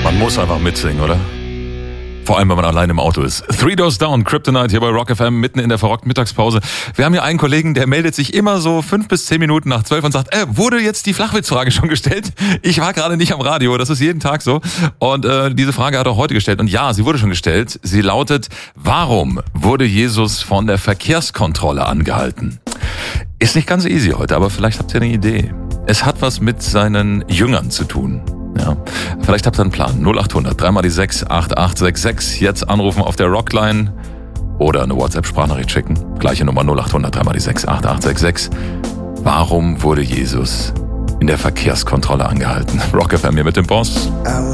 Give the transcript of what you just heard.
Man muss einfach mitsingen, oder? Vor allem, wenn man allein im Auto ist. Three Doors Down, Kryptonite hier bei Rock FM, mitten in der verrockten Mittagspause. Wir haben hier einen Kollegen, der meldet sich immer so 5 bis 10 Minuten nach 12 und sagt, wurde jetzt die Flachwitzfrage schon gestellt? Ich war gerade nicht am Radio, das ist jeden Tag so. Und diese Frage hat er auch heute gestellt. Und ja, sie wurde schon gestellt. Sie lautet, warum wurde Jesus von der Verkehrskontrolle angehalten? Ist nicht ganz easy heute, aber vielleicht habt ihr eine Idee. Es hat was mit seinen Jüngern zu tun. Ja, vielleicht habt ihr einen Plan. 0800 3 mal die 6 8866. Jetzt anrufen auf der Rockline oder eine WhatsApp-Sprachnachricht schicken. Gleiche Nummer 0800 3 mal die 6 8866. Warum wurde Jesus in der Verkehrskontrolle angehalten? Rock FM hier mit dem Boss.